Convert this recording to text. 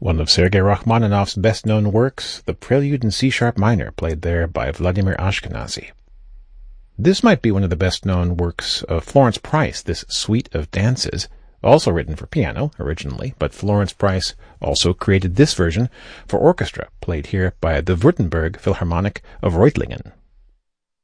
One of Sergei Rachmaninoff's best-known works, the Prelude in C-sharp minor, played there by Vladimir Ashkenazy. This might be one of the best-known works of Florence Price, this Suite of Dances, also written for piano originally, but Florence Price also created this version for orchestra, played here by the Württemberg Philharmonic of Reutlingen.